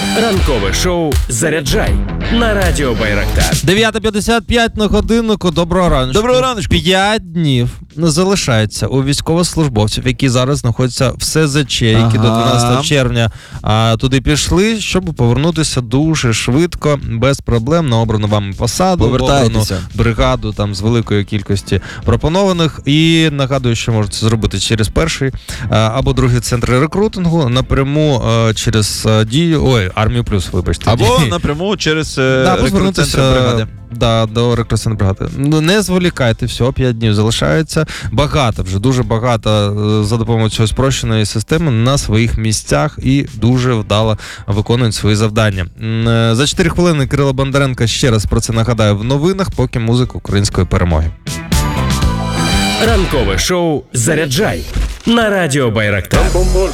Ранкове шоу «Заряджай» на радіо Байрактар. 9:55 на годиннику. Доброго ранку. Доброго раночку. 5 днів залишається у військовослужбовців, які зараз знаходяться в СЗЧ, які до 12 червня туди пішли, щоб повернутися дуже швидко, без проблем на обрану вами посаду, обрану бригаду там з великої кількості пропонованих. І нагадую, що можете зробити через перший або другий центри рекрутингу, напряму через Армію Плюс, вибачте. Або напряму через рекрут-центр бригади. До рекрутингової бригади. Не зволікайте, все, 5 днів залишається. Багато вже, дуже багато за допомогою цього спрощеної системи на своїх місцях і дуже вдало виконують свої завдання. За 4 хвилини Кирило Бондаренко ще раз про це нагадає в новинах, поки музика української перемоги. Ранкове шоу «Заряджай» на радіо Байрактар.